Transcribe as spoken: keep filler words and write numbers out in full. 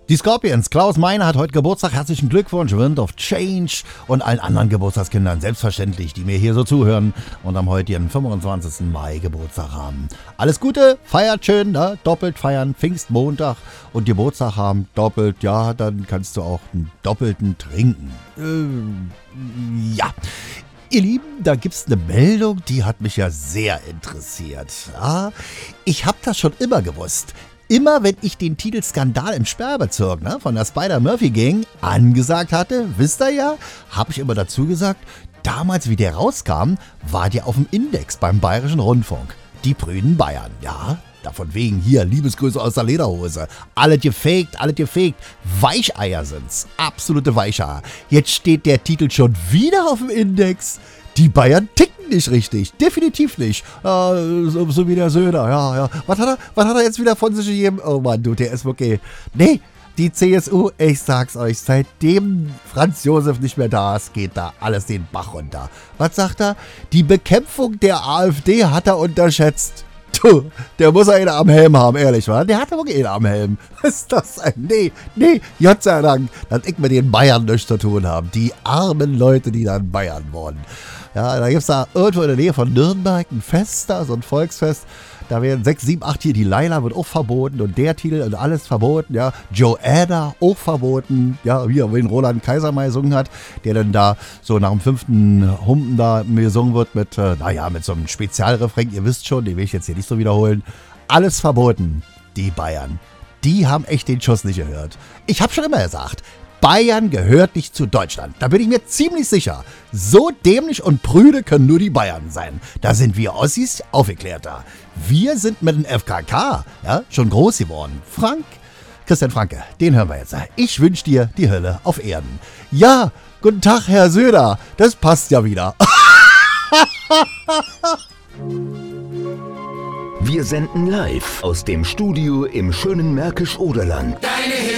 Die Scorpions, Klaus Meine hat heute Geburtstag. Herzlichen Glückwunsch, Wind of Change und allen anderen Geburtstagskindern, selbstverständlich, die mir hier so zuhören und am heutigen fünfundzwanzigsten Mai Geburtstag haben. Alles Gute, feiert schön, ne? Doppelt feiern, Pfingstmontag und Geburtstag haben, doppelt, ja, dann kannst du auch einen doppelten trinken. Äh, ja. Ihr Lieben, da gibt's eine Meldung, die hat mich ja sehr interessiert. Ja, ich hab das schon immer gewusst. Immer wenn ich den Titel Skandal im Sperrbezirk ne, von der Spider-Murphy-Gang angesagt hatte, wisst ihr ja, habe ich immer dazu gesagt, damals wie der rauskam, war der auf dem Index beim Bayerischen Rundfunk. Die prüden Bayern, ja, davon wegen hier, Liebesgrüße aus der Lederhose. Alles gefaked, alles gefaked. Weicheier sind's, absolute Weicheier. Jetzt steht der Titel schon wieder auf dem Index. Die Bayern ticken nicht richtig, definitiv nicht. Äh, so, so wie der Söder, ja, ja. Was hat er, was hat er jetzt wieder von sich gegeben? Oh Mann, du, der ist wirklich... Nee, die C S U, ich sag's euch, seitdem Franz Josef nicht mehr da ist, geht da alles den Bach runter. Was sagt er? Die Bekämpfung der AfD hat er unterschätzt. Du, der muss einen am Helm haben, ehrlich, wa? Der hat aber wirklich einen am Helm. Was ist das denn? Nee, nee, Gott sei Dank, dass ich mit den Bayern nichts zu tun habe. Die armen Leute, die dann Bayern wurden. Ja, da gibt's da irgendwo in der Nähe von Nürnberg ein Fest da, so ein Volksfest. Da werden sechs, sieben, acht hier, die Laila wird auch verboten und der Titel und alles verboten, ja. Joanna auch verboten, ja, wie er den Roland Kaiser mal gesungen hat, der dann da so nach dem fünften Humpen da gesungen wird mit, äh, naja, mit so einem Spezialrefrain, ihr wisst schon, den will ich jetzt hier nicht so wiederholen. Alles verboten, die Bayern. Die haben echt den Schuss nicht gehört. Ich habe schon immer gesagt, Bayern gehört nicht zu Deutschland. Da bin ich mir ziemlich sicher. So dämlich und prüde können nur die Bayern sein. Da sind wir Ossis aufgeklärter. Wir sind mit dem F K K ja, schon groß geworden. Frank, Christian Franke, den hören wir jetzt. Ich wünsche dir die Hölle auf Erden. Ja, guten Tag, Herr Söder. Das passt ja wieder. Wir senden live aus dem Studio im schönen Märkisch-Oderland.